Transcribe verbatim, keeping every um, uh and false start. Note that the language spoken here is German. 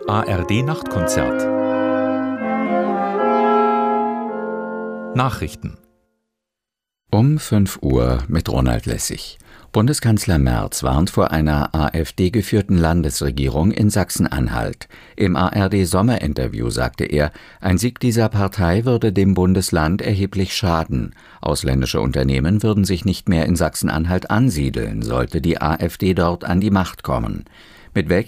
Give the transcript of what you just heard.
A R D-Nachtkonzert. Nachrichten. Um fünf Uhr mit Ronald Lessig. Bundeskanzler Merz warnt vor einer AfD-geführten Landesregierung in Sachsen-Anhalt. Im A R D-Sommerinterview sagte er, ein Sieg dieser Partei würde dem Bundesland erheblich schaden. Ausländische Unternehmen würden sich nicht mehr in Sachsen-Anhalt ansiedeln, sollte die AfD dort an die Macht kommen. Mit welcher